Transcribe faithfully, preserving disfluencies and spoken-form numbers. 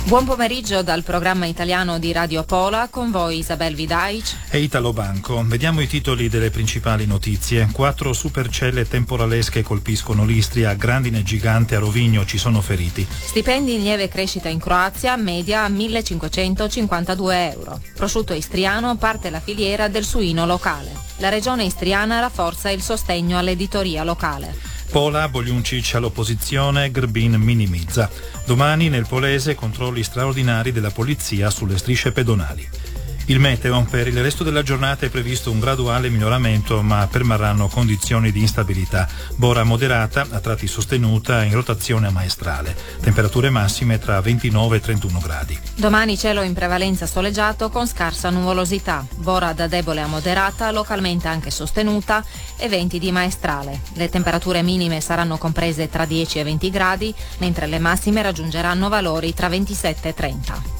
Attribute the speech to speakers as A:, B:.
A: Buon pomeriggio dal programma italiano di Radio Pola, con voi Isabel Vidaic
B: e Italo Banco. Vediamo i titoli delle principali notizie. Quattro supercelle temporalesche colpiscono l'Istria, grandine gigante a Rovigno, ci sono feriti.
A: Stipendi in lieve crescita in Croazia, media a millecinquecentocinquantadue euro. Prosciutto istriano, parte la filiera del suino locale. La regione istriana rafforza il sostegno all'editoria locale.
B: Pola, Bogliuncic all'opposizione, Grbin minimizza. Domani nel Polese controlli straordinari della polizia sulle strisce pedonali. Il meteo: per il resto della giornata è previsto un graduale miglioramento, ma permarranno condizioni di instabilità. Bora moderata, a tratti sostenuta, in rotazione a maestrale. Temperature massime tra ventinove e trentuno gradi.
A: Domani cielo in prevalenza soleggiato con scarsa nuvolosità. Bora da debole a moderata, localmente anche sostenuta, e venti di maestrale. Le temperature minime saranno comprese tra dieci e venti gradi, mentre le massime raggiungeranno valori tra ventisette e trenta.